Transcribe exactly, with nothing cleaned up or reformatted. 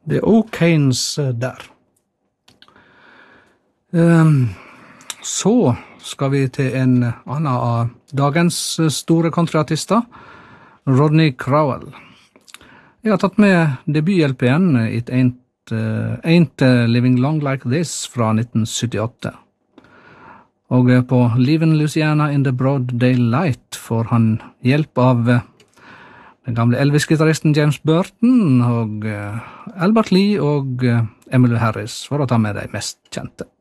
Det er O'Kanes der. Um, så skal vi til en annen av dagens store countryartister, Rodney Crowell. Jeg har tatt med debut-L P-en It Ain't, uh, Ain't Living Long Like This fra nitten syttiåtte. Og på Leavin' Louisiana in the Broad Daylight får han hjelp av den gamle Elvis-gitarristen James Burton og uh, Albert Lee og uh, Emmylou Harris, for å ta med de mest kjente.